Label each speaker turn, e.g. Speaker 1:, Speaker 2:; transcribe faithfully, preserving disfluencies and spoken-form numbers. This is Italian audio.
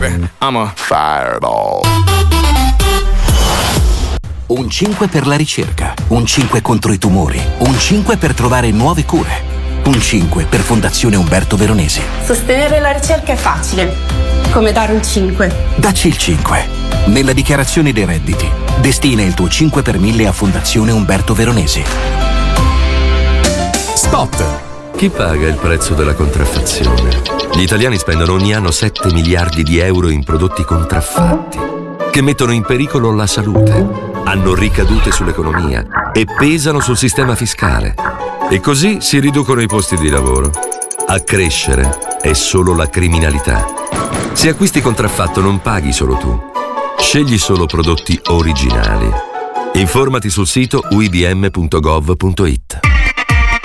Speaker 1: it. I'm a fireball.
Speaker 2: Un cinque per la ricerca, un cinque contro i tumori, un cinque per trovare nuove cure, un cinque per Fondazione Umberto Veronesi.
Speaker 3: Sostenere la ricerca è facile, come dare un cinque.
Speaker 2: Dacci il cinque. Nella dichiarazione dei redditi, destina il tuo cinque per mille a Fondazione Umberto Veronesi.
Speaker 4: Spot. Chi paga il prezzo della contraffazione? Gli italiani spendono ogni anno sette miliardi di euro in prodotti contraffatti, che mettono in pericolo la salute, hanno ricadute sull'economia e pesano sul sistema fiscale. E così si riducono i posti di lavoro. A crescere è solo la criminalità. Se acquisti contraffatto non paghi solo tu. Scegli solo prodotti originali. Informati sul sito u i b m punto gov punto it.